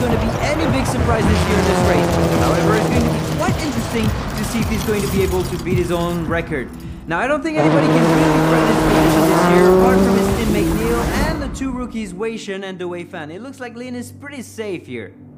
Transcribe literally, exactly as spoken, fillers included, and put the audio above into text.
going to be any big surprises here in this race. However, it's going to be quite interesting to see if he's going to be able to beat his own record. Now, I don't think anybody can really threaten his position this year, apart from his teammate Neil and the two rookies Wei Shen and Dewey Fan. It looks like Lin is pretty safe here.